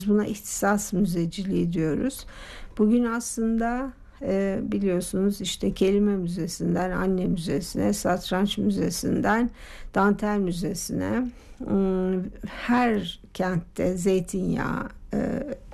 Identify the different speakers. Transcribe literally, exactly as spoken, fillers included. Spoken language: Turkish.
Speaker 1: Buna ihtisas müzeciliği diyoruz. Bugün aslında e, biliyorsunuz işte kelime müzesinden anne müzesine, satranç müzesinden dantel müzesine, ım, her kentte zeytinyağı, e,